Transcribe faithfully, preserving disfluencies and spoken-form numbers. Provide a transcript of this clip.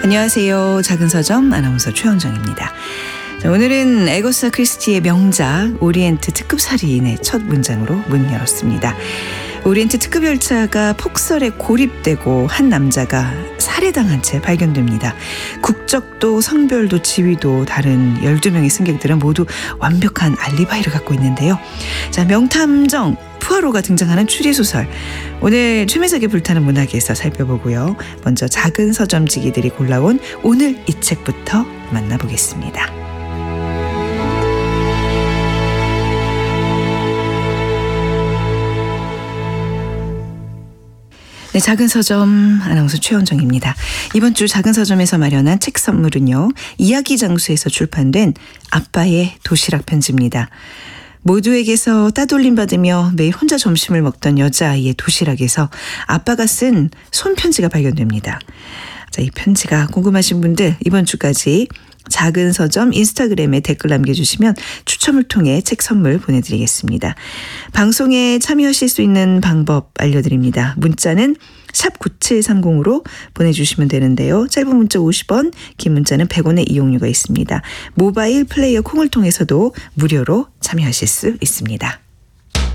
안녕하세요. 작은 서점 아나운서 최현정입니다. 자, 오늘은 에거사 크리스티의 명작 오리엔트 특급 살인의 첫 문장으로 문 열었습니다. 오리엔트 특급 열차가 폭설에 고립되고 한 남자가 살해당한 채 발견됩니다. 국적도 성별도 지위도 다른 열두 명의 승객들은 모두 완벽한 알리바이를 갖고 있는데요. 자, 명탐정 푸아로가 등장하는 추리소설. 오늘 최민석의 불타는 문학에서 살펴보고요. 먼저 작은 서점지기들이 골라온 오늘 이 책부터 만나보겠습니다. 네, 작은 서점 아나운서 최현정입니다. 이번 주 작은 서점에서 마련한 책 선물은요. 이야기 장수에서 출판된 아빠의 도시락 편지입니다. 모두에게서 따돌림 받으며 매일 혼자 점심을 먹던 여자아이의 도시락에서 아빠가 쓴 손편지가 발견됩니다. 자, 이 편지가 궁금하신 분들 이번 주까지 작은 서점 인스타그램에 댓글 남겨주시면 추첨을 통해 책 선물 보내드리겠습니다. 방송에 참여하실 수 있는 방법 알려드립니다. 문자는 샵 구칠삼공으로 보내주시면 되는데요. 짧은 문자 오십 원, 긴 문자는 백 원의 이용료가 있습니다. 모바일 플레이어 콩을 통해서도 무료로 참여하실 수 있습니다.